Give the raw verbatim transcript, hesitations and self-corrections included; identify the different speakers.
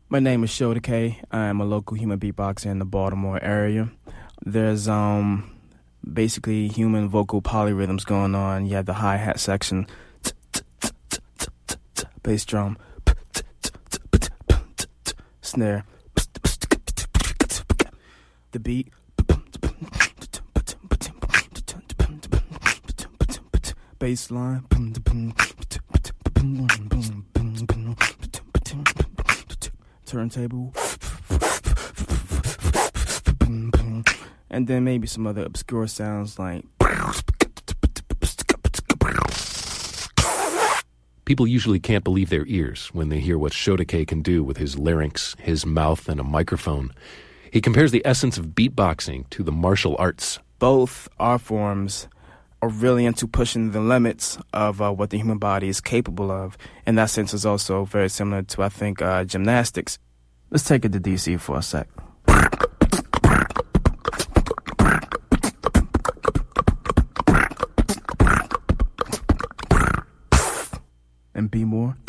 Speaker 1: My name is Shota K. I'm a local human beatboxer in the Baltimore area. There's um basically human vocal polyrhythms going on. You have the hi-hat section, bass drum, snare, the beat, bass line, turntable, and then maybe some other obscure sounds like.
Speaker 2: People usually can't believe their ears when they hear what Shota K can do with his larynx, his mouth, and a microphone. He compares the essence of beatboxing to the martial arts.
Speaker 1: Both art forms are really into pushing the limits of uh, what the human body is capable of. In that sense, is also very similar to, I think, uh, gymnastics. Let's take it to D C for a sec. And be more.